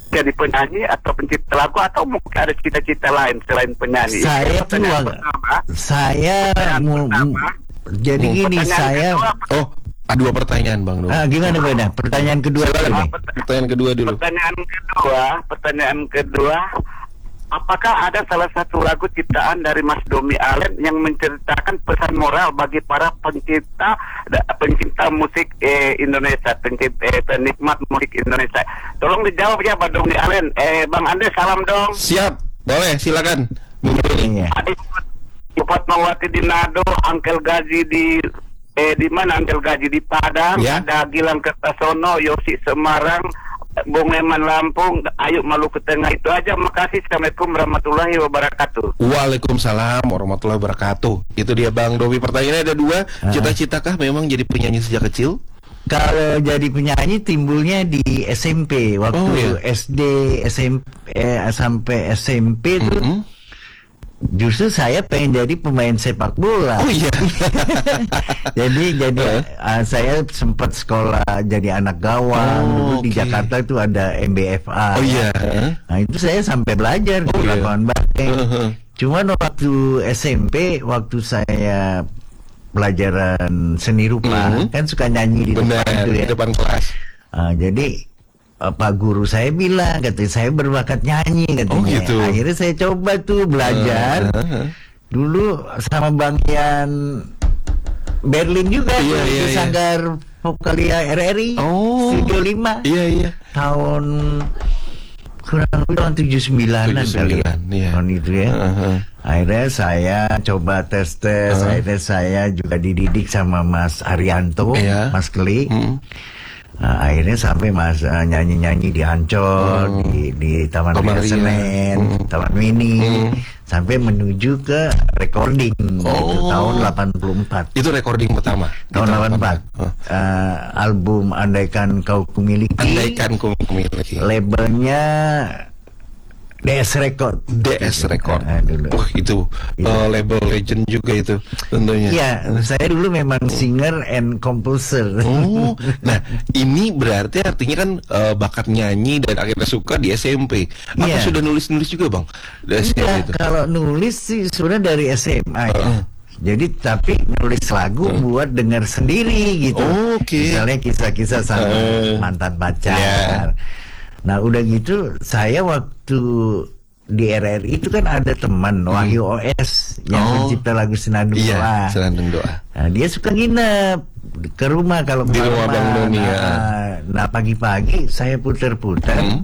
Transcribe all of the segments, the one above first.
jadi penyanyi atau pencipta lagu atau mungkin ada cita-cita lain selain penyanyi? Saya tuh jadi gini saya dua pertanyaan Bang Dom. Gimana Bang? Pertanyaan kedua dulu. Pertanyaan kedua, apakah ada salah satu lagu ciptaan dari Mas Domi Allen yang menceritakan pesan moral bagi para pencinta musik Indonesia, penikmat musik Indonesia? Tolong dijawab ya Bang Domi Allen. Bang Andre, salam dong. Siap, boleh, silakan. Adik Fatmawati di Nado, Angkel Gaji di mana Angkel Gaji di Padang, ada Gilang Kertasono, Yosi Semarang, Bung Eman Lampung, Ayu Maluku Tengah. Itu aja. Makasih. Assalamualaikum warahmatullahi wabarakatuh. Waalaikumsalam warahmatullahi wabarakatuh. Itu dia Bang Domi. Pertanyaannya ada dua. Cita-citakah memang jadi penyanyi sejak kecil? Kalau jadi penyanyi timbulnya di SMP. Waktu SD, SMP sampai SMP tuh justru saya pengen jadi pemain sepak bola. Jadi saya sempat sekolah jadi anak gawang. Dulu di Jakarta itu ada MBFA. Nah itu saya sampai belajar di lapangan banteng. Cuman waktu SMP, waktu saya pelajaran seni rupa, kan suka nyanyi di depan itu ya. Di depan kelas. Jadi Pak guru saya bilang, katanya saya berbakat nyanyi katanya. Akhirnya saya coba tuh belajar. Dulu sama Bang Ian Berlin juga di Sanggar Vokalia RRI Studio 5. Tahun kurang lebih tahun 79-an kali ya. Tahun itu ya. Akhirnya saya coba tes. Akhirnya saya juga dididik sama Mas Arianto, Mas Keli. Akhirnya sampai Mas nyanyi-nyanyi di Ancol, di Taman Ria Senen, Taman Mini, sampai menuju ke recording itu tahun 84. Itu recording pertama tahun 84. Album Andaikan Kau Kumiliki. Andaikan Kau Kumiliki. Labelnya DS Record. Dulu. Itu label legend juga itu tentunya. Iya, saya dulu memang singer and composer. Nah ini berarti artinya kan bakat nyanyi dan akhirnya suka di SMP. Apa sudah nulis juga Bang? Kalau nulis sih sebenarnya dari SMA ya. Jadi tapi nulis lagu buat dengar sendiri gitu. Misalnya kisah-kisah sama mantan pacar. Nah udah gitu saya waktu di RRI itu kan ada teman Wahyu OS yang pencipta lagu Senandung Doa. Senandung Doa. Nah, dia suka nginep ke rumah kalau di rumah Bang Domi. Nah pagi-pagi saya putar-putar.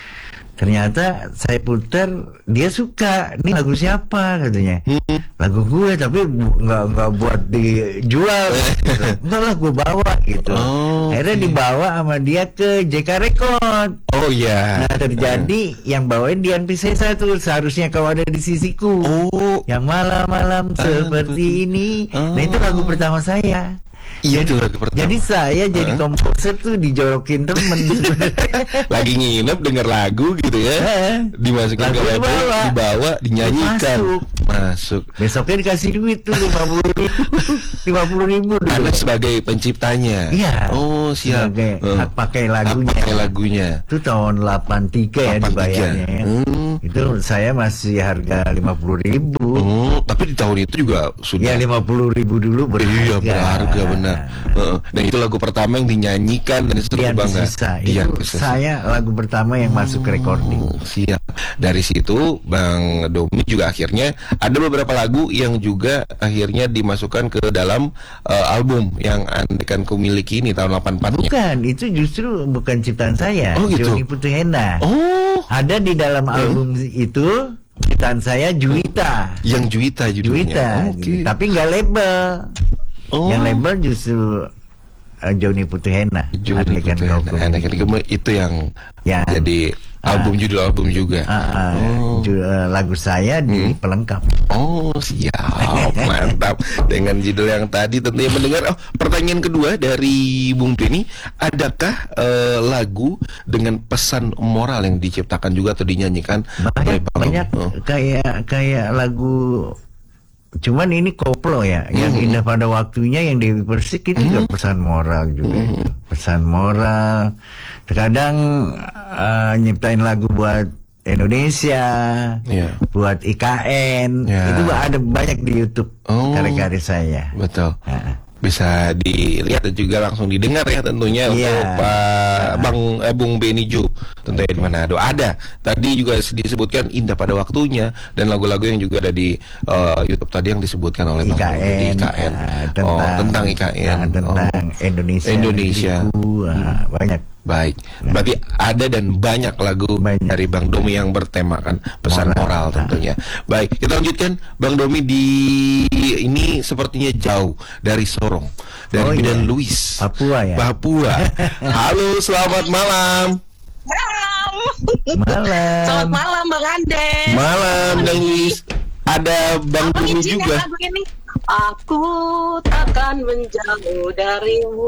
Ternyata saya putar, dia suka. Ini lagu siapa katanya? Lagu gue, tapi nggak buat dijual. Enggak lah, gue bawa gitu. Akhirnya dibawa sama dia ke JK Record. Nah terjadi yang bawain Dian Piscesa tuh, Seharusnya Kau Ada di Sisiku. Yang malam-malam seperti ini. Nah itu lagu pertama saya. Jadi saya jadi komposer tuh dijorokin temen. Lagi nginep denger lagu gitu ya, dimasukin ke label, dibawa, dinyanyikan, masuk. Besoknya dikasih duit tuh 50 ribu. Anda sebagai penciptanya. Siap. Sebagai hak pakai lagunya. Itu tahun 83 ya dibayarnya ya. Itu saya masih harga 50 ribu. Tapi di tahun itu juga sudah 50 ribu dulu berharga. Berharga benar. Dan itu lagu pertama yang dinyanyikan dan seterusnya Bang. Saya lagu pertama yang masuk ke recording. Siap. Dari situ Bang Domi juga akhirnya ada beberapa lagu yang juga akhirnya dimasukkan ke dalam album yang Andaikan Kau Miliki ini tahun 84-nya. Bukan, itu justru bukan ciptaan saya. Joni Putihena. Ada di dalam album itu ciptaan saya Juwita. Yang Juwita judulnya. Tapi nggak label. Yang label justru Joni Putihena. Andaikan Kau itu yang jadi album, judul album juga. Lagu saya di pelengkap. Siap. Mantap. Dengan judul yang tadi tentunya mendengar. Pertanyaan kedua dari Bung Denny, adakah lagu dengan pesan moral yang diciptakan juga atau dinyanyikan? Banyak kayak lagu Cuman ini koplo ya, yang indah pada waktunya, yang Dewi Persik itu juga pesan moral juga. Pesan moral. Terkadang nyiptain lagu buat Indonesia, buat IKN, itu ada banyak di YouTube karya-karya saya. Betul. Bisa dilihat dan juga langsung didengar ya tentunya untuk Bung Benny Jo tentunya di Manado. Ada tadi juga disebutkan indah pada waktunya, dan lagu-lagu yang juga ada di YouTube tadi yang disebutkan oleh Bang IKN, tentang IKN, tentang Indonesia. Banyak. Baik, berarti ada dan banyak lagu dari Bang Domi yang bertemakan pesan moral tentunya. Baik, kita lanjutkan Bang Domi di ini sepertinya jauh dari Sorong, dari Bidan Luis, Papua ya. Papua. Halo, selamat malam. Malam. Selamat malam Bang Ande. Malam Bang Luis. Ada Bang Domi juga. Aku takkan menjauh darimu.